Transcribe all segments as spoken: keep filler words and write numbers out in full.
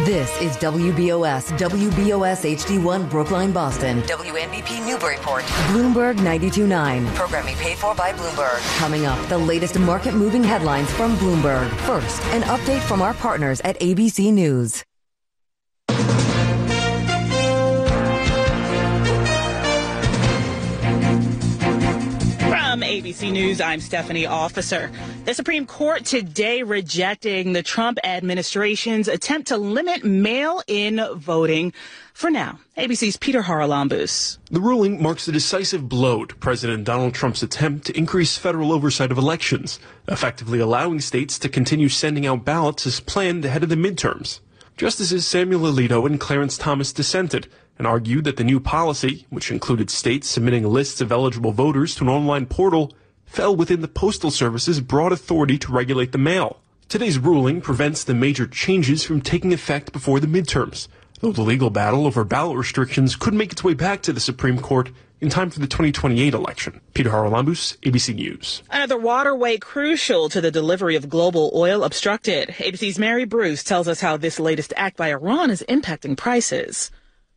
This is W B O S, W B O S H D one, Brookline, Boston. W N B P Newburyport. Bloomberg ninety-two point nine. Programming paid for by Bloomberg. Coming up, the latest market-moving headlines from Bloomberg. First, an update from our partners at A B C News. From A B C News, I'm Stephanie Officer. The Supreme Court today rejecting the Trump administration's attempt to limit mail-in voting. For now, A B C's Peter Haralambous. The ruling marks a decisive blow to President Donald Trump's attempt to increase federal oversight of elections, effectively allowing states to continue sending out ballots as planned ahead of the midterms. Justices Samuel Alito and Clarence Thomas dissented and argued that the new policy, which included states submitting lists of eligible voters to an online portal, fell within the Postal Service's broad authority to regulate the mail. Today's ruling prevents the major changes from taking effect before the midterms, though the legal battle over ballot restrictions could make its way back to the Supreme Court in time for the twenty twenty-eight election. Peter Haralambous, A B C News. Another waterway crucial to the delivery of global oil obstructed. A B C's Mary Bruce tells us how this latest act by Iran is impacting prices.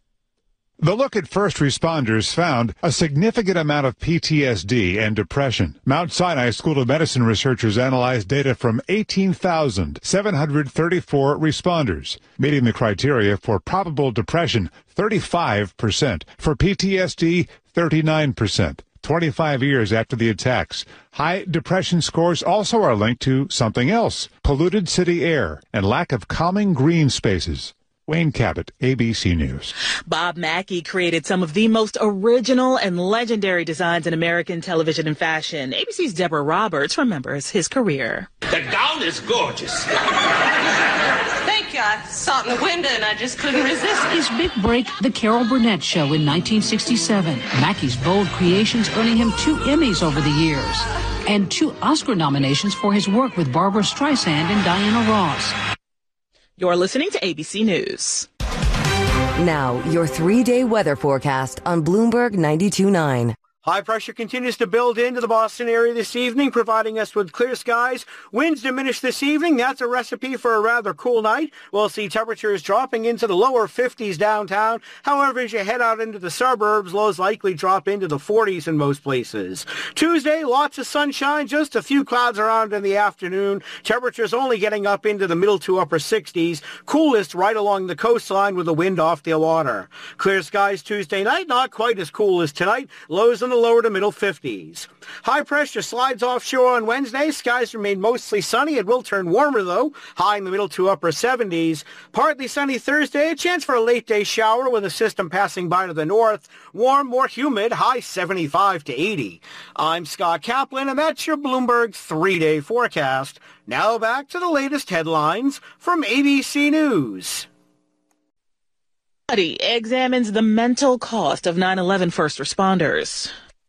The look at first responders found a significant amount of P T S D and depression. Mount Sinai School of Medicine researchers analyzed data from eighteen thousand seven hundred thirty-four responders, meeting the criteria for probable depression, thirty-five percent, for P T S D, thirty-nine percent. twenty-five years after the attacks, high depression scores also are linked to something else, polluted city air and lack of calming green spaces. Wayne Cabot, A B C News. Bob Mackie created some of the most original and legendary designs in American television and fashion. A B C's Deborah Roberts remembers his career. The gown is gorgeous. Thank you. I saw it in the window and I just couldn't resist. His big break, The Carol Burnett Show in nineteen sixty-seven. Mackie's bold creations earning him two Emmys over the years and two Oscar nominations for his work with Barbra Streisand and Diana Ross. You're listening to A B C News. Now, your three-day weather forecast on Bloomberg ninety-two point nine. High pressure continues to build into the Boston area this evening, providing us with clear skies. Winds diminish this evening. That's a recipe for a rather cool night. We'll see temperatures dropping into the lower fifties downtown. However, as you head out into the suburbs, lows likely drop into the forties in most places. Tuesday, lots of sunshine, just a few clouds around in the afternoon. Temperatures only getting up into the middle to upper sixties. Coolest right along the coastline with the wind off the water. Clear skies Tuesday night, not quite as cool as tonight. Lows in the lower to middle fifties. High pressure slides offshore on Wednesday. Skies remain mostly sunny. It will turn warmer, though, high in the middle to upper seventies. Partly sunny Thursday. A chance for a late day shower with a system passing by to the north. Warm, more humid, high seventy-five to eighty. I'm Scott Kaplan, and that's your Bloomberg three-day forecast. Now back to the latest headlines from A B C News. Study examines the mental cost of nine eleven first responders.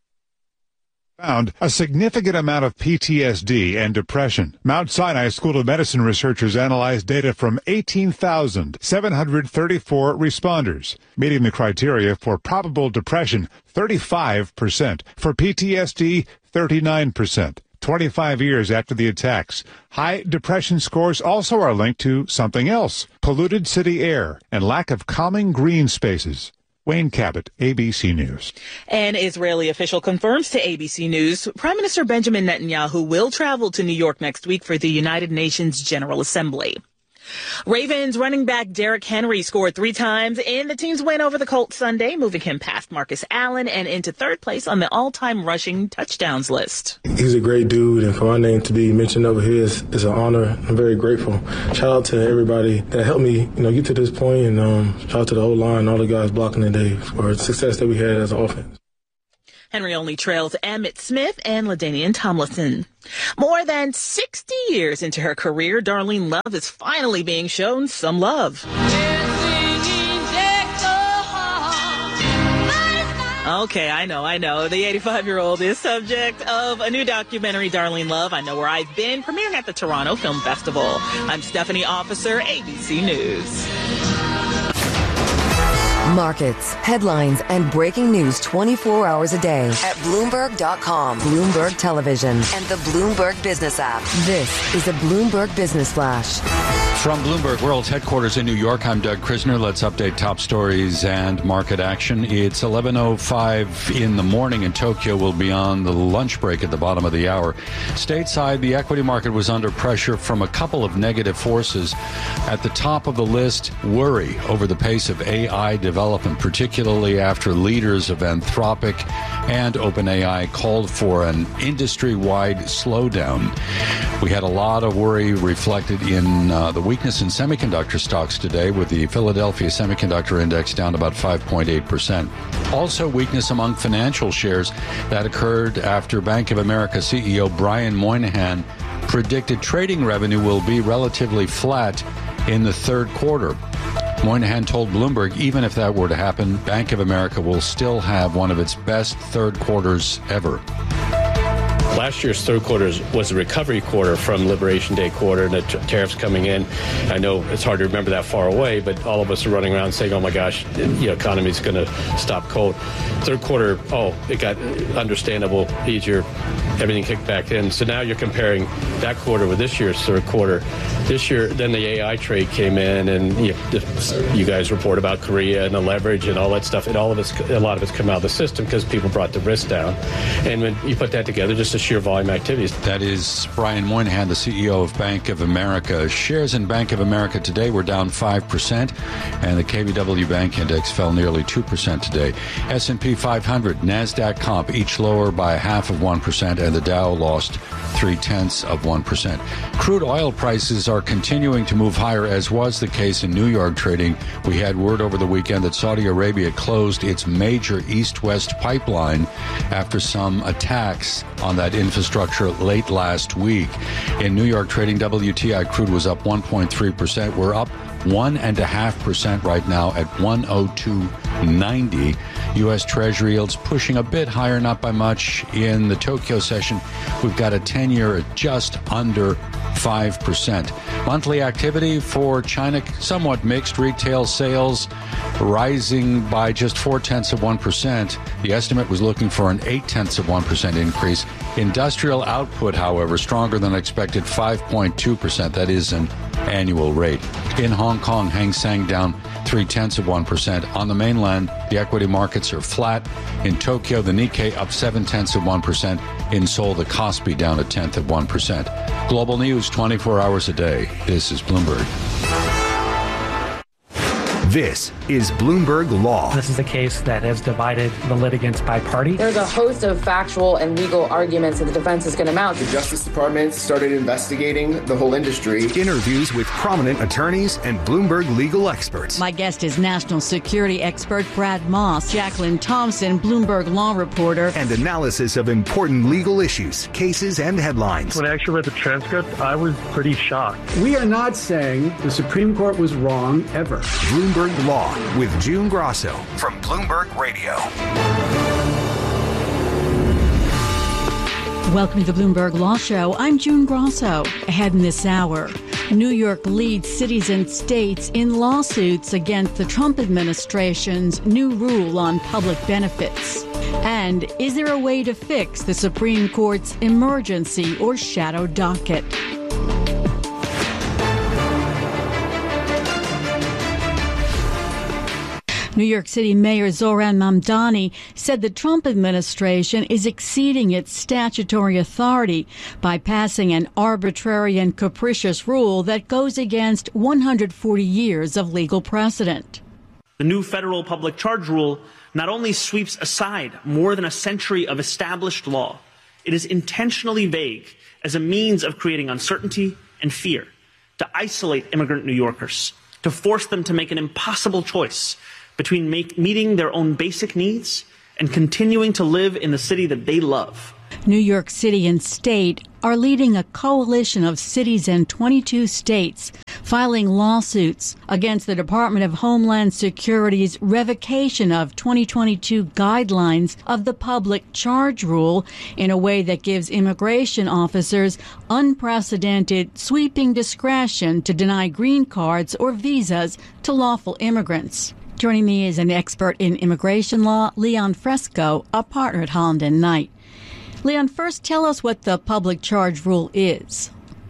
Found a significant amount of P T S D and depression. Mount Sinai School of Medicine researchers analyzed data from eighteen thousand seven hundred thirty-four responders, meeting the criteria for probable depression, thirty-five percent, for P T S D, thirty-nine percent. twenty-five years after the attacks, high depression scores also are linked to something else, polluted city air and lack of calming green spaces. Wayne Cabot, A B C News. An Israeli official confirms to A B C News Prime Minister Benjamin Netanyahu will travel to New York next week for the United Nations General Assembly. Ravens running back Derrick Henry scored three times in the team's win over the Colts Sunday, moving him past Marcus Allen and into third place on the all-time rushing touchdowns list. He's a great dude, and for my name to be mentioned over here is, is an honor. I'm very grateful. Shout out to everybody that helped me, you know, get to this point, and um, shout out to the O-line, all the guys blocking today for the success that we had as an offense. Henry only trails Emmitt Smith and LaDainian Tomlinson. More than sixty years into her career, Darlene Love is finally being shown some love. Okay, I know, I know. The eighty-five-year-old is subject of a new documentary, Darlene Love, I Know Where I've Been, premiering at the Toronto Film Festival. I'm Stephanie Officer, A B C News. Markets, headlines, and breaking news twenty-four hours a day at Bloomberg dot com, Bloomberg Television, and the Bloomberg Business app. This is a Bloomberg Business Flash. From Bloomberg World's headquarters in New York, I'm Doug Krisner. Let's update top stories and market action. It's eleven oh five in the morning, and Tokyo will be on the lunch break at the bottom of the hour. Stateside, the equity market was under pressure from a couple of negative forces. At the top of the list, worry over the pace of A I development, particularly after leaders of Anthropic and OpenAI called for an industry-wide slowdown. We had a lot of worry reflected in uh, the weakness in semiconductor stocks today, with the Philadelphia Semiconductor Index down about five point eight percent. Also, weakness among financial shares that occurred after Bank of America C E O Brian Moynihan predicted trading revenue will be relatively flat in the third quarter. Moynihan told Bloomberg even if that were to happen, Bank of America will still have one of its best third quarters ever. Last year's third quarter was a recovery quarter from Liberation Day quarter, and the t- tariffs coming in. I know it's hard to remember that far away, but all of us are running around saying, oh my gosh, the you know, economy is going to stop cold. Third quarter, oh, it got understandable, easier, everything kicked back in. So now you're comparing that quarter with this year's third quarter. This year, then the A I trade came in, and you, you guys report about Korea and the leverage and all that stuff, and all of it's, a lot of it's come out of the system because people brought the risk down. And when you put that together, just a sheer volume activities. That is Brian Moynihan, the C E O of Bank of America. Shares in Bank of America today were down five percent, and the K B W Bank Index fell nearly two percent today. S and P five hundred, NASDAQ comp, each lower by half of one percent, and the Dow lost three-tenths of one percent. Crude oil prices are continuing to move higher, as was the case in New York trading. We had word over the weekend that Saudi Arabia closed its major east-west pipeline after some attacks on that infrastructure late last week. In New York trading, W T I crude was up one point three percent. We're up one point five percent right now at one oh two ninety. U S. Treasury yields pushing a bit higher, not by much. In the Tokyo session, we've got a ten-year at just under five percent. Monthly activity for China, somewhat mixed. Retail sales rising by just four-tenths of one percent. The estimate was looking for an eight-tenths of one percent increase. Industrial output, however, stronger than expected, five point two percent. That is an annual rate. In Hong Kong, Hang Seng down three-tenths of one percent. On the mainland, the equity markets are flat. In Tokyo, the Nikkei up seven-tenths of one percent. In Seoul, the Kospi down a tenth of one percent. Global news twenty-four hours a day. This is Bloomberg. This is Bloomberg Law. This is a case that has divided the litigants by party. There's a host of factual and legal arguments that the defense is going to mount. The Justice Department started investigating the whole industry. Interviews with prominent attorneys and Bloomberg legal experts. My guest is national security expert Brad Moss, Jacqueline Thompson, Bloomberg law reporter. And analysis of important legal issues, cases, and headlines. When I actually read the transcript, I was pretty shocked. We are not saying the Supreme Court was wrong ever. Bloomberg Law with June Grosso from Bloomberg Radio. Welcome to the Bloomberg Law Show. I'm June Grosso. Ahead in this hour, New York leads cities and states in lawsuits against the Trump administration's new rule on public benefits. And is there a way to fix the Supreme Court's emergency or shadow docket? New York City Mayor Zohran Mamdani said the Trump administration is exceeding its statutory authority by passing an arbitrary and capricious rule that goes against one hundred forty years of legal precedent. The new federal public charge rule not only sweeps aside more than a century of established law, it is intentionally vague as a means of creating uncertainty and fear, to isolate immigrant New Yorkers, to force them to make an impossible choice between make, meeting their own basic needs and continuing to live in the city that they love. New York City and state are leading a coalition of cities in twenty-two states filing lawsuits against the Department of Homeland Security's revocation of twenty twenty-two guidelines of the public charge rule in a way that gives immigration officers unprecedented sweeping discretion to deny green cards or visas to lawful immigrants. Joining me is an expert in immigration law, Leon Fresco, a partner at Holland and Knight. Leon, first tell us what the public charge rule is.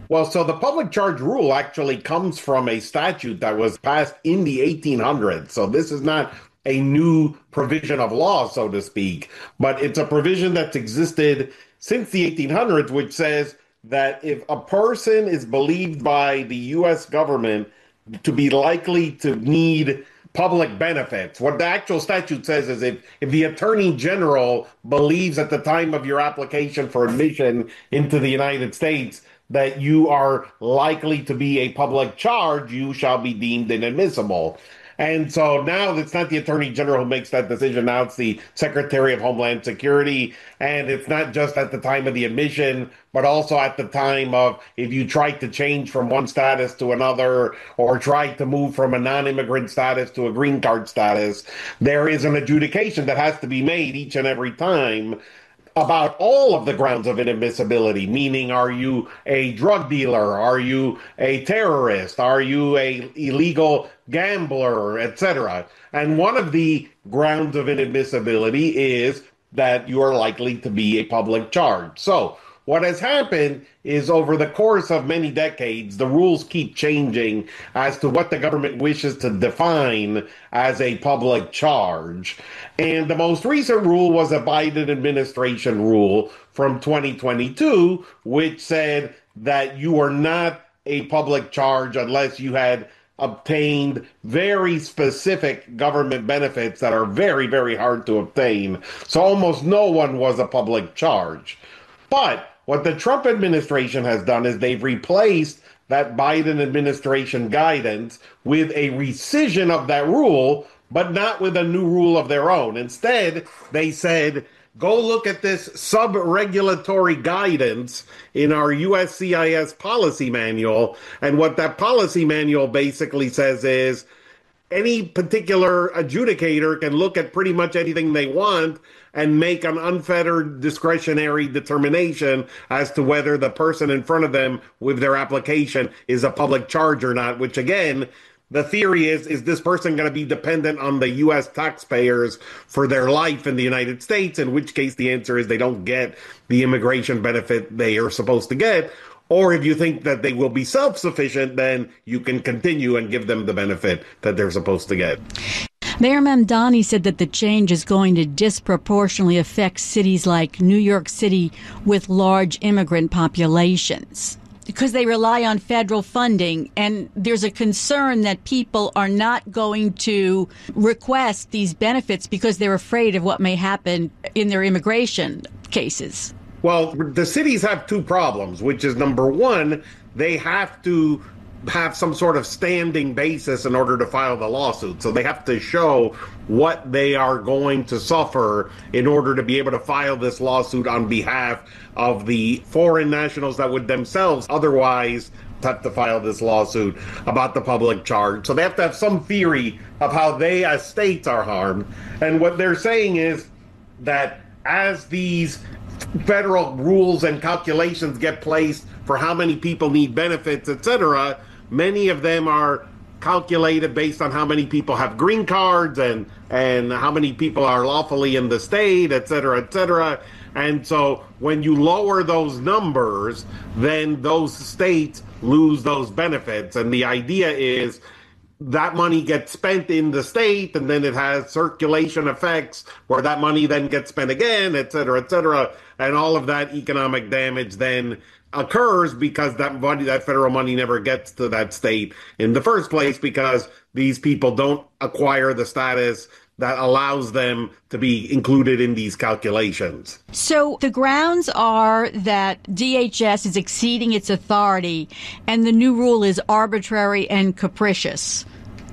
Well, so the public charge rule actually comes from a statute that was passed in the eighteen hundreds. So this is not a new provision of law, so to speak, but it's a provision that's existed since the eighteen hundreds, which says that if a person is believed by the U S government to be likely to need public benefits, what the actual statute says is if, if the Attorney General believes at the time of your application for admission into the United States that you are likely to be a public charge, you shall be deemed inadmissible. And so now it's not the Attorney General who makes that decision. Now it's the Secretary of Homeland Security. And it's not just at the time of the admission, but also at the time of if you try to change from one status to another or try to move from a non-immigrant status to a green card status. There is an adjudication that has to be made each and every time about all of the grounds of inadmissibility, meaning are you a drug dealer? Are you a terrorist? Are you a illegal gambler, et cetera? And one of the grounds of inadmissibility is that you are likely to be a public charge. So what has happened is over the course of many decades, the rules keep changing as to what the government wishes to define as a public charge. And the most recent rule was a Biden administration rule from twenty twenty-two, which said that you are not a public charge unless you had obtained very specific government benefits that are very, very hard to obtain. So almost no one was a public charge. But what the Trump administration has done is they've replaced that Biden administration guidance with a rescission of that rule, but not with a new rule of their own. Instead, they said, go look at this sub-regulatory guidance in our U S C I S policy manual. And what that policy manual basically says is any particular adjudicator can look at pretty much anything they want and make an unfettered discretionary determination as to whether the person in front of them with their application is a public charge or not, which again, the theory is, is this person going to be dependent on the U S taxpayers for their life in the United States, in which case the answer is they don't get the immigration benefit they are supposed to get. Or if you think that they will be self-sufficient, then you can continue and give them the benefit that they're supposed to get. Mayor Mamdani said that the change is going to disproportionately affect cities like New York City with large immigrant populations because they rely on federal funding. And there's a concern that people are not going to request these benefits because they're afraid of what may happen in their immigration cases. Well, the cities have two problems, which is number one, they have to have some sort of standing basis in order to file the lawsuit. So they have to show what they are going to suffer in order to be able to file this lawsuit on behalf of the foreign nationals that would themselves otherwise have to file this lawsuit about the public charge. So they have to have some theory of how they as states are harmed. And what they're saying is that as these federal rules and calculations get placed for how many people need benefits, et cetera, many of them are calculated based on how many people have green cards and and how many people are lawfully in the state, et cetera, et cetera. And so when you lower those numbers, then those states lose those benefits. And the idea is that money gets spent in the state, and then it has circulation effects where that money then gets spent again, et cetera, et cetera. And all of that economic damage then occurs because that money, that federal money never gets to that state in the first place because these people don't acquire the status that allows them to be included in these calculations. So the grounds are that D H S is exceeding its authority and the new rule is arbitrary and capricious.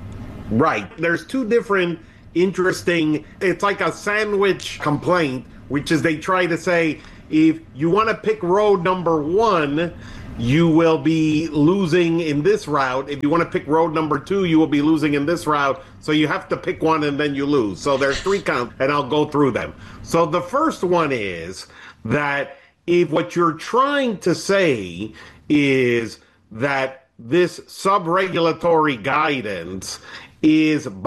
Right. There's two different interesting, it's like a sandwich complaint, which is they try to say, if you want to pick road number one, you will be losing in this route. If you want to pick road number two, you will be losing in this route. So you have to pick one and then you lose. So there's three counts, and I'll go through them. So the first one is that if what you're trying to say is that this sub-regulatory guidance is